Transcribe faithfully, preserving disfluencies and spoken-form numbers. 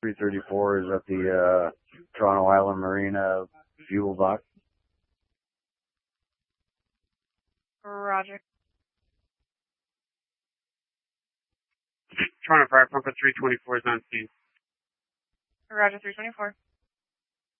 three thirty-four is at the uh, Toronto Island Marina fuel dock. Roger. Toronto Fire Pump at three twenty-four is on scene. Roger, three twenty-four.